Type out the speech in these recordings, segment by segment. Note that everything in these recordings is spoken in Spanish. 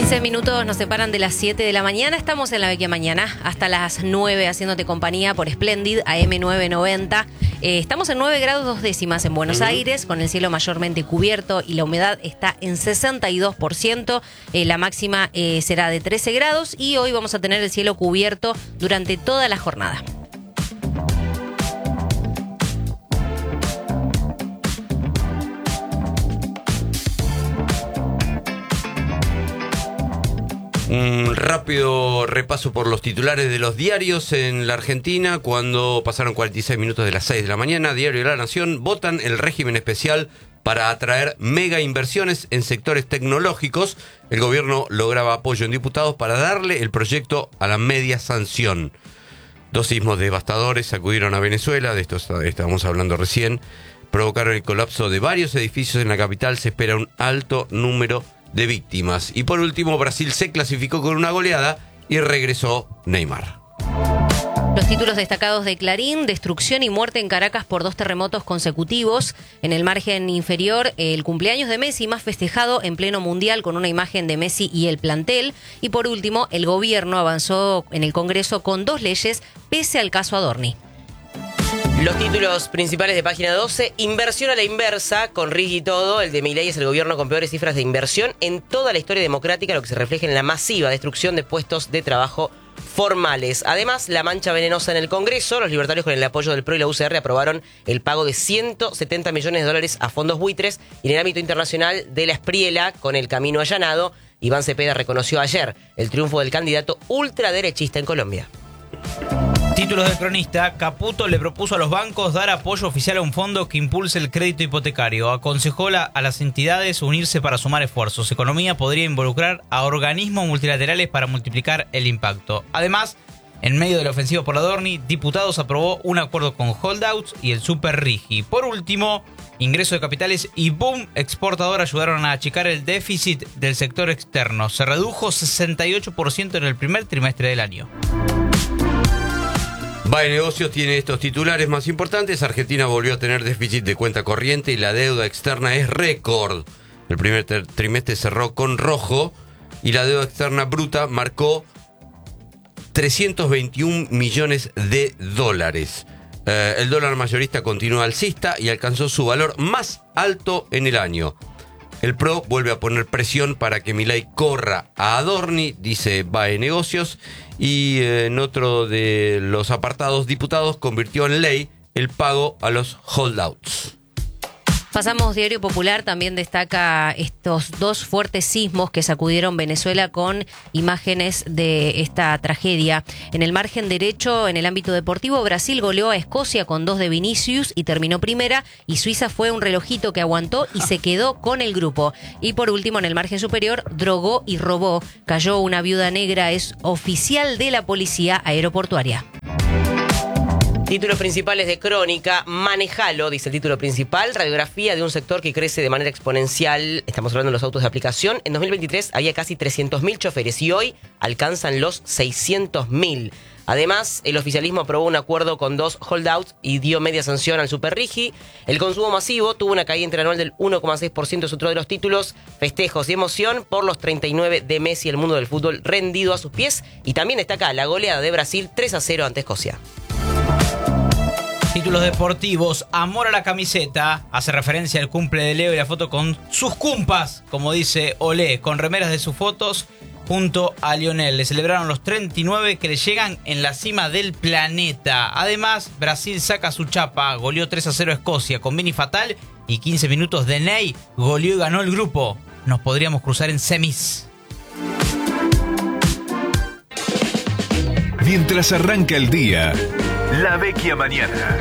15 minutos nos separan de las 7 de la mañana. Estamos en La Vecchia Mañana hasta las 9 haciéndote compañía por Splendid AM990. Estamos en 9 grados 2 décimas en Buenos Aires, con el cielo mayormente cubierto y la humedad está en 62%. La máxima será de 13 grados y hoy vamos a tener el cielo cubierto durante toda la jornada. Un rápido repaso por los titulares de los diarios en la Argentina. Cuando pasaron 46 minutos de las 6 de la mañana, Diario de la Nación: votan el régimen especial para atraer mega inversiones en sectores tecnológicos. El gobierno lograba apoyo en diputados para darle el proyecto a la media sanción. 2 sismos devastadores sacudieron a Venezuela, de esto estábamos hablando recién. Provocaron el colapso de varios edificios en la capital. Se espera un alto número de víctimas. Y por último, Brasil se clasificó con una goleada y regresó Neymar. Los títulos destacados de Clarín: destrucción y muerte en Caracas por 2 terremotos consecutivos. En el margen inferior, el cumpleaños de Messi más festejado en pleno mundial, con una imagen de Messi y el plantel. Y por último, el gobierno avanzó en el Congreso con 2 leyes pese al caso Adorni. Los títulos principales de página 12: inversión a la inversa, con Riggi y todo. El de Milei es el gobierno con peores cifras de inversión en toda la historia democrática, lo que se refleja en la masiva destrucción de puestos de trabajo formales. Además, la mancha venenosa en el Congreso. Los libertarios, con el apoyo del PRO y la UCR, aprobaron el pago de $170 millones a fondos buitres. Y en el ámbito internacional, de la Espriela, con el camino allanado, Iván Cepeda reconoció ayer el triunfo del candidato ultraderechista en Colombia. Títulos de Cronista: Caputo le propuso a los bancos dar apoyo oficial a un fondo que impulse el crédito hipotecario. Aconsejó a las entidades unirse para sumar esfuerzos. Economía podría involucrar a organismos multilaterales para multiplicar el impacto. Además, en medio de la ofensiva por Adorni, diputados aprobó un acuerdo con holdouts y el Super Riggi. Por último, ingreso de capitales y boom exportador ayudaron a achicar el déficit del sector externo. Se redujo 68% en el primer trimestre del año. BAE Negocios tiene estos titulares más importantes. Argentina volvió a tener déficit de cuenta corriente y la deuda externa es récord. El primer trimestre cerró con rojo y la deuda externa bruta marcó 321 millones de dólares. El dólar mayorista continúa alcista y alcanzó su valor más alto en el año. El PRO vuelve a poner presión para que Milei corra a Adorni, dice BAE Negocios. Y en otro de los apartados, diputados convirtió en ley el pago a los holdouts. Pasamos. Diario Popular también destaca estos 2 fuertes sismos que sacudieron Venezuela, con imágenes de esta tragedia. En el margen derecho, en el ámbito deportivo, Brasil goleó a Escocia con 2 de Vinicius y terminó primera, y Suiza fue un relojito que aguantó y se quedó con el grupo. Y por último, en el margen superior, drogó y robó. Cayó una viuda negra, es oficial de la policía aeroportuaria. Títulos principales de Crónica: manejalo, dice el título principal. Radiografía de un sector que crece de manera exponencial. Estamos hablando de los autos de aplicación. En 2023 había casi 300.000 choferes y hoy alcanzan los 600.000. Además, el oficialismo aprobó un acuerdo con 2 holdouts y dio media sanción al Super Riggi. El consumo masivo tuvo una caída interanual del 1,6%, es otro de los títulos. Festejos y emoción por los 39 de Messi, el mundo del fútbol rendido a sus pies. Y también destaca la goleada de Brasil 3-0 ante Escocia. Títulos deportivos: amor a la camiseta. Hace referencia al cumple de Leo y la foto con sus cumpas, como dice Olé, con remeras de sus fotos junto a Lionel. Le celebraron los 39 que le llegan en la cima del planeta. Además, Brasil saca su chapa, goleó 3-0 a Escocia con Vini fatal y 15 minutos de Ney, goleó y ganó el grupo. Nos podríamos cruzar en semis. Mientras arranca el día, La Vecchia Mañana.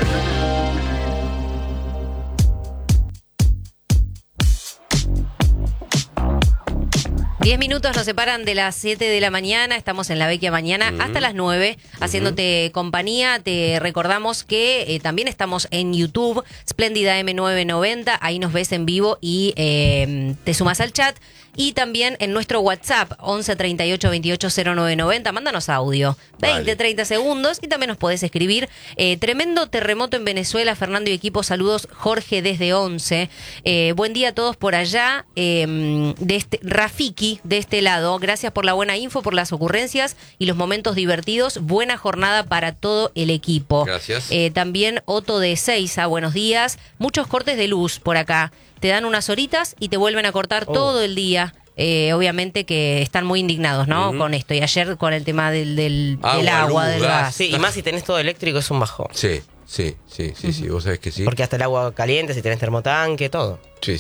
Diez minutos nos separan de las 7 de la mañana. Estamos en La Vecchia Mañana hasta las 9, haciéndote compañía. Te recordamos que también estamos en YouTube, Splendid AM990. Ahí nos ves en vivo y te sumas al chat. Y también en nuestro WhatsApp, 11 38 28 0990, mándanos audio, 20, Vale. 30 segundos, y también nos podés escribir. Tremendo terremoto en Venezuela, Fernando y equipo, saludos, Jorge desde 11. Buen día a todos por allá, Rafiki de este lado, gracias por la buena info, por las ocurrencias y los momentos divertidos, buena jornada para todo el equipo. Gracias. También Otto de Seiza, buenos días, muchos cortes de luz por acá, te dan unas horitas y te vuelven a cortar todo el día. Obviamente que están muy indignados, ¿no? Con esto. Y ayer con el tema del agua, luz, del gas. gas. Sí, y más si tenés todo eléctrico es un bajón. Sí, vos sabés que sí. Porque hasta el agua caliente, si tenés termotanque, todo. Sí.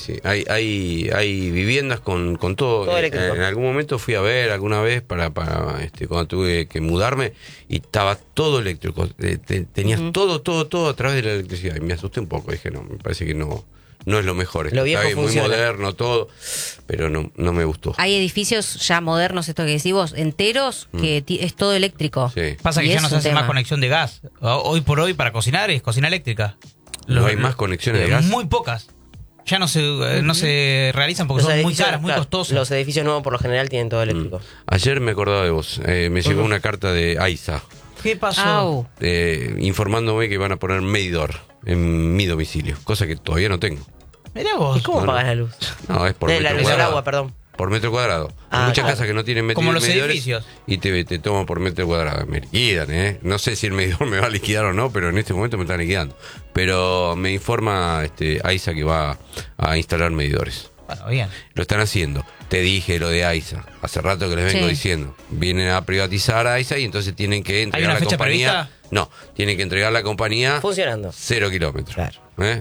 Hay viviendas con todo. Todo eléctrico. En algún momento fui a ver alguna vez para cuando tuve que mudarme y estaba todo eléctrico. Tenías todo a través de la electricidad. Y me asusté un poco. Dije, no, me parece que no es lo mejor. Lo viejo Está muy funciona. moderno todo, pero no me gustó. Hay edificios ya modernos, esto que decís vos, enteros, que es todo eléctrico. Sí. Pasa que Y ya es no se un hace tema. más conexión de gas. Hoy por hoy para cocinar es cocina eléctrica. ¿No hay más conexiones de gas? Muy pocas. Ya no se realizan porque Los son muy edificios, caras, muy claro, costosas. Los edificios nuevos por lo general tienen todo eléctrico. Ayer me acordaba de vos. Me llegó una carta de AISA ¿Qué pasó? Au. informándome que van a poner medidor en mi domicilio, cosa que todavía no tengo. Mirá vos. ¿Y cómo No, pagas la luz? No, es por La metro luz del cuadrado. agua, perdón. Por metro cuadrado. Hay Ah, muchas claro. casas que no tienen Como los medidores edificios. y te toman por metro cuadrado. Me liquidan, ¿eh? No sé si el medidor me va a liquidar o no, pero en este momento me están liquidando. Pero me informa AISA que va a instalar medidores. Bueno, bien. Lo están haciendo. Te dije lo de AISA. Hace rato que les vengo Sí. diciendo. Vienen a privatizar a AISA y entonces tienen que entregar una la fecha compañía. prevista? No, tienen que entregar la compañía Funcionando. 0 kilómetros. Claro.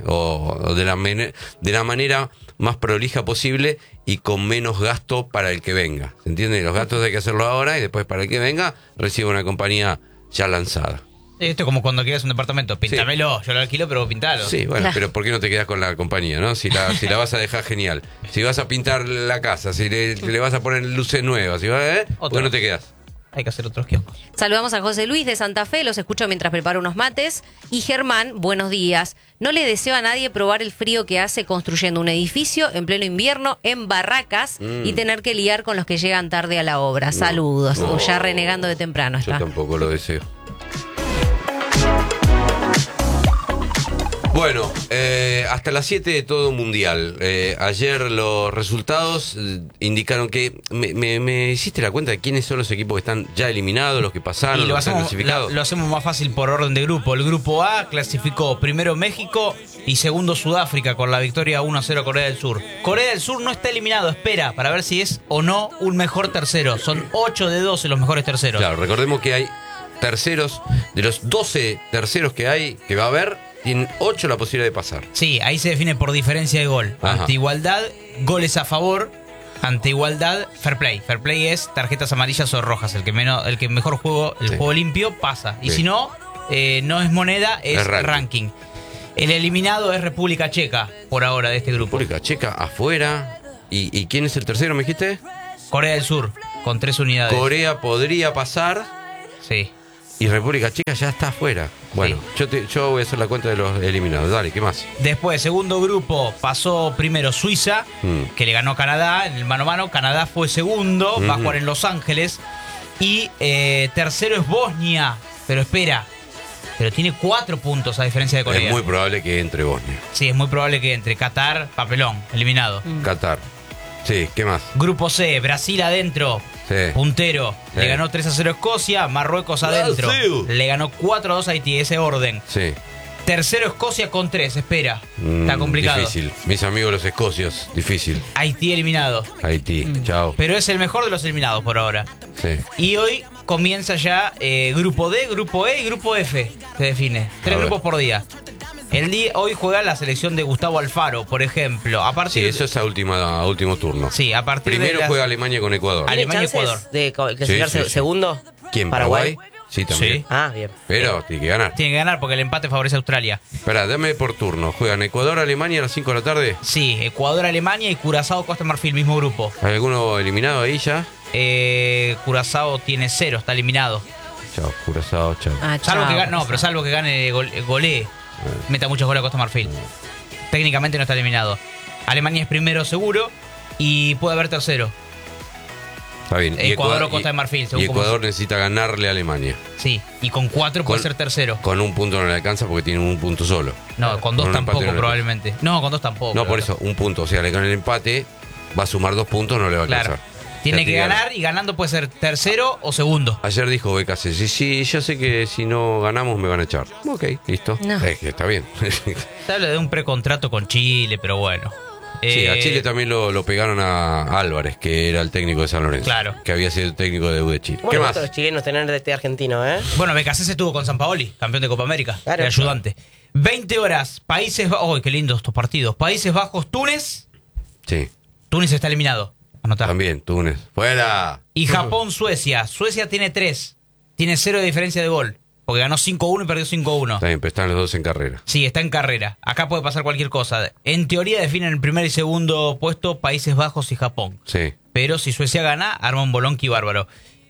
O de la manera más prolija posible y con menos gasto para el que venga. ¿Se entiende? Los gastos hay que hacerlo ahora y después para el que venga recibe una compañía ya lanzada. Esto es como cuando quieras un departamento. Pintámelo. Yo lo alquilo, pero pintalo. Sí, bueno, Claro. pero ¿por qué no te quedas con la compañía, no? Si la vas a dejar genial. Si vas a pintar la casa, si le vas a poner luces nuevas, ¿por qué no te quedas? Hay que hacer otros kioscos. Saludamos a José Luis de Santa Fe, los escucho mientras preparo unos mates. Y Germán, buenos días. No le deseo a nadie probar el frío que hace construyendo un edificio en pleno invierno, en barracas, y tener que lidiar con los que llegan tarde a la obra. Saludos. no. Ya renegando de temprano Yo está. tampoco lo deseo. Bueno, hasta las 7 de todo mundial. Ayer los resultados indicaron que me hiciste la cuenta de quiénes son los equipos que están ya eliminados, los que pasaron, Y lo los que están hacemos, clasificados. lo hacemos más fácil por orden de grupo. El grupo A clasificó primero México y segundo Sudáfrica con la victoria 1-0 a Corea del Sur. Corea del Sur no está eliminado, espera para ver si es o no un mejor tercero. Son 8 de 12 los mejores terceros. Claro, recordemos que hay terceros, de los 12 terceros que hay, que va a haber, tienen 8 la posibilidad de pasar. Sí, ahí se define por diferencia de gol. Ajá. Ante igualdad, goles a favor. Ante igualdad, fair play. Fair play es tarjetas amarillas o rojas. El que mejor juego, el Sí. juego limpio, pasa. Y Bien. si no, no es moneda, es Es ranking. ranking. El eliminado es República Checa, por ahora, de este grupo. República Checa afuera. ¿Y quién es el tercero, me dijiste? Corea del Sur, con 3 unidades. Corea podría pasar Sí. y República Checa ya está afuera. Bueno, yo voy a hacer la cuenta de los eliminados. Dale, ¿qué más? Después, segundo grupo, pasó primero Suiza, que le ganó a Canadá en el mano a mano. Canadá fue segundo, va a jugar en Los Ángeles. Y tercero es Bosnia, pero espera, pero tiene 4 puntos a diferencia de Corea. Es muy probable que entre Bosnia. Sí, es muy probable que entre. Qatar, papelón, eliminado. Qatar. Sí, ¿qué más? Grupo C, Brasil adentro, Sí. puntero. Sí. Le ganó 3-0 a Escocia, Marruecos adentro. Brasil. Le ganó 4-2 a Haití, ese orden. Sí. Tercero Escocia con 3, espera. Está complicado. Difícil. Mis amigos los escocios, difícil. Haití eliminado. Haití, chao. Pero es el mejor de los eliminados por ahora. Sí. Y hoy comienza ya grupo D, grupo E y grupo F. Se define. 3 A ver. grupos por día. Hoy juega la selección de Gustavo Alfaro, por ejemplo. A partir Sí, eso es a último turno. Sí, a partir Primero de las- juega Alemania con Ecuador. ¿Tiene Alemania y chances de clasificarse Sí, sí, sí. segundo? ¿Quién? ¿Paraguay? Sí, también. Sí. Ah, bien. Pero tiene que ganar. Tiene que ganar porque el empate favorece a Australia. Espera, dame por turno. Juegan Ecuador, Alemania a las 5 de la tarde. Sí, Ecuador, Alemania y Curazao, Costa de Marfil, mismo grupo. ¿Hay alguno eliminado ahí ya? Curazao tiene 0, está eliminado. Chao, Curazao, chao. Ah, Salvo chao. que gane, no, pero salvo que gane golee. Meta muchos goles a Costa de Marfil. Técnicamente no está eliminado. Alemania es primero seguro. y puede haber tercero. Está bien. Ecuador o Costa de Marfil, según y cómo Ecuador necesita ganarle a Alemania. Sí, y con 4 puede ser tercero. Con un punto no le alcanza porque tiene un punto solo. No, con 2 un empate tampoco no le probablemente. No, con 2 tampoco. No, por eso, un punto. O sea, le gana el empate, va a sumar 2 puntos, no le va a alcanzar. Claro. Tiene que ganar y ganando puede ser tercero o segundo. Ayer dijo BKC, sí, yo sé que si no ganamos me van a echar. Ok, listo. No. Está bien. Se habla de un precontrato con Chile, pero bueno. Sí, a Chile también lo pegaron a Álvarez, que era el técnico de San Lorenzo. Claro. Que había sido el técnico de U de Chile. Bueno, ¿Qué más? los chilenos tener DT argentino, ¿eh? Bueno, BKC se tuvo con Sampaoli, campeón de Copa América, Claro. de ayudante. 20 horas, Países Bajos. ¡Uy, qué lindos estos partidos! Países Bajos, Túnez. Sí, Túnez está eliminado. Anotá. también, Túnez. ¡Fuera! Y Japón, Suecia. Suecia tiene 3. Tiene 0 de diferencia de gol. Porque ganó 5-1 y perdió 5-1. Está bien, pero están los dos en carrera. Sí, está en carrera. Acá puede pasar cualquier cosa. En teoría definen el primer y segundo puesto Países Bajos y Japón. Sí. Pero si Suecia gana, arma un bolonqui bárbaro.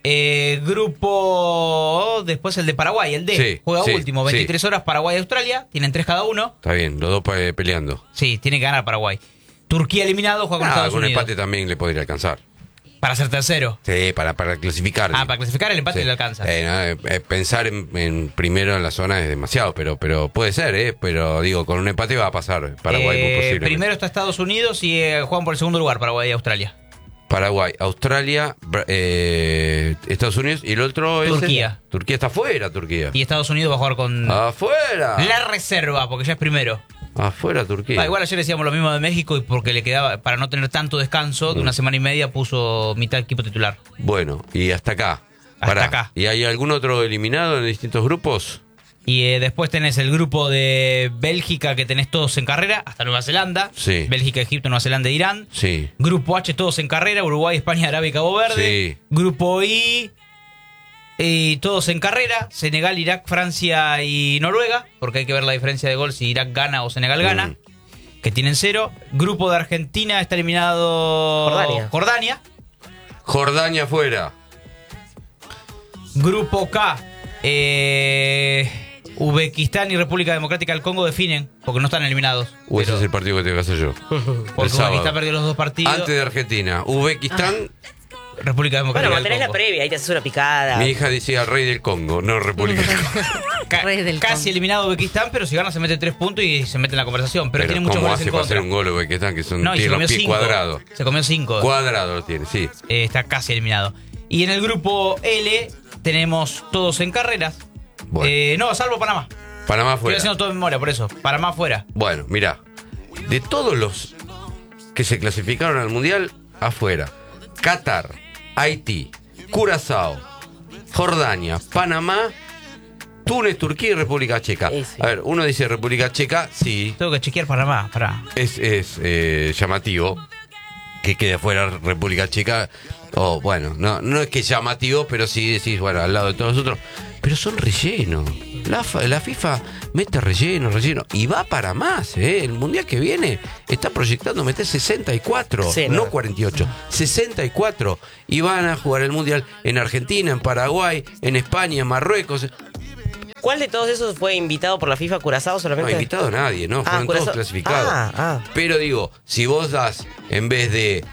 Grupo... Después el de Paraguay, el D. Sí, Juega sí, último, 23 horas Paraguay-Australia. Tienen 3 cada uno. Está bien, los dos peleando. Sí, tiene que ganar Paraguay. Turquía eliminado, juega con Estados Con Unidos. empate también le podría alcanzar. Para ser tercero. Sí, para clasificar. Para clasificar el empate Sí. le alcanza. Pensar en primero en la zona es demasiado, pero puede ser, pero digo, con un empate va a pasar Paraguay muy posiblemente. Primero está Estados Unidos y juegan por el segundo lugar Paraguay y Australia. Paraguay, Australia, Estados Unidos y el otro es... Turquía. Turquía está afuera, Turquía. Y Estados Unidos va a jugar con ¡Afuera! la reserva, porque ya es primero. Afuera, Turquía. Igual ayer decíamos lo mismo de México y porque le quedaba, para no tener tanto descanso, de una semana y media puso mitad equipo titular. Bueno, y hasta acá. Hasta acá. ¿Y hay algún otro eliminado en distintos grupos? Y después tenés el grupo de Bélgica, que tenés todos en carrera, hasta Nueva Zelanda. Sí. Bélgica, Egipto, Nueva Zelanda e Irán. Sí. Grupo H, todos en carrera, Uruguay, España, Arabia y Cabo Verde. Sí. Grupo I, todos en carrera, Senegal, Irak, Francia y Noruega, porque hay que ver la diferencia de gol si Irak gana o Senegal gana, que tienen 0. Grupo de Argentina, está eliminado Jordania. Jordania afuera. Grupo K, Uzbekistán y República Democrática del Congo definen, porque no están eliminados. Ese es el partido que tengo que hacer yo. Porque sábado. Uzbekistán perdió los 2 partidos. Antes de Argentina. Uzbekistán. República Democrática Bueno, del mantenés la Congo. previa, ahí te haces una picada. Mi hija decía Rey del Congo, no República del Congo. Rey del Casi Congo. eliminado Uzbekistán, pero si gana se mete 3 puntos y se mete en la conversación. Pero tiene muchos ¿cómo goles hace en para contra. hacer un gol Uzbekistán que son, No, y se tiene comió los pies 5. cuadrados? Se comió 5. Cuadrado lo tiene, sí. Está casi eliminado. Y en el grupo L tenemos todos en carreras. Bueno. No, salvo Panamá. Panamá Estoy afuera. haciendo todo de memoria, por eso. Panamá fuera. Bueno, mirá. De todos los que se clasificaron al Mundial, afuera. Qatar, Haití, Curazao, Jordania, Panamá, Túnez, Turquía y República Checa. Sí. A ver, uno dice República Checa, sí, Tengo que chequear Panamá. Pará. es llamativo que quede afuera República Checa. O bueno, no es que es llamativo, pero sí decís, bueno, al lado de todos los otros. Pero son rellenos. La FIFA mete relleno. Y va para más, ¿eh? El Mundial que viene está proyectando meter 64, Sí, no no. 48, 64. Y van a jugar el Mundial en Argentina, en Paraguay, en España, en Marruecos. ¿Cuál de todos esos fue invitado por la FIFA? ¿Curazao No solamente? ha invitado a nadie, ¿no? Fueron todos Curazao. clasificados. Pero digo, si vos das, en vez de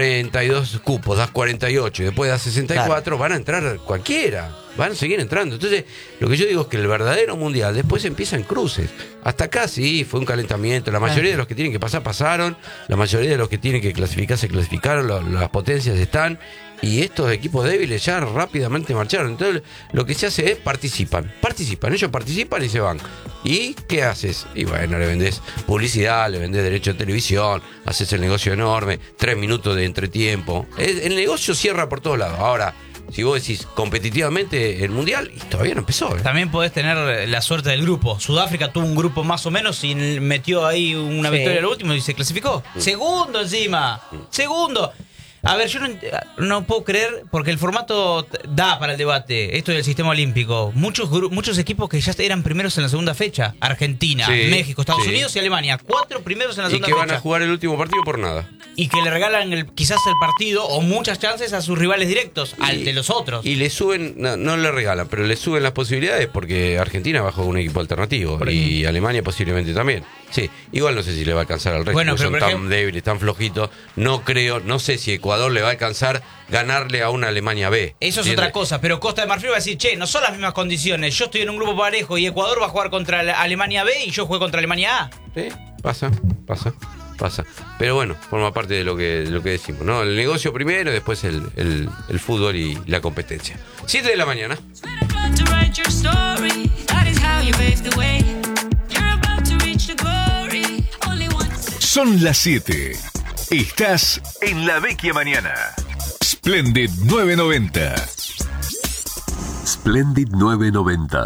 32 cupos, das 48 y después das 64, van a entrar cualquiera. Van a seguir entrando. Entonces, lo que yo digo es que el verdadero mundial después empieza en cruces. Hasta acá sí, fue un calentamiento. La mayoría de los que tienen que pasar, pasaron. La mayoría de los que tienen que clasificar, se clasificaron. Las potencias están. Y estos equipos débiles ya rápidamente marcharon. Entonces, lo que se hace es participan. Ellos participan y se van. ¿Y qué haces? Y bueno, le vendés publicidad, le vendés derecho de televisión, haces el negocio enorme, 3 minutos de entretiempo. El negocio cierra por todos lados. Ahora, si vos decís competitivamente el mundial, y todavía no empezó. También podés tener la suerte del grupo. Sudáfrica tuvo un grupo más o menos y metió ahí una Sí. victoria al último y se clasificó. Segundo encima. Segundo. A ver, yo no puedo creer, porque el formato da para el debate, esto del sistema olímpico. Muchos equipos que ya eran primeros en la segunda fecha. Argentina, Sí, México, Estados sí. Unidos y Alemania. 4 primeros en la Y segunda que fecha. van a jugar el último partido por nada. Y que le regalan quizás el partido o muchas chances a sus rivales directos, al Y- de los otros. Y le suben, no le regalan, pero le suben las posibilidades porque Argentina va a jugar un equipo alternativo y Alemania posiblemente también. Sí, igual no sé si le va a alcanzar al resto, Bueno, porque pero son por tan ejemplo- débiles, tan flojitos. No sé si Ecuador le va a alcanzar ganarle a una Alemania B. Eso es ¿Entiende? otra cosa, pero Costa de Marfil va a decir, che, no son las mismas condiciones. Yo estoy en un grupo parejo y Ecuador va a jugar contra la Alemania B y yo juego contra Alemania A. Sí, pasa. Pero bueno, forma parte de lo que decimos, ¿no? El negocio primero y después el fútbol y la competencia. 7 de la mañana. About to write your story. That is how you paved the way. You're about to reach the glory. Only one. Son las 7. Estás en La Vecchia Mañana. Splendid 990. Splendid 990.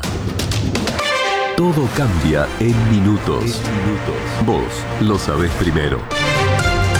Todo cambia en minutos. Vos lo sabés primero.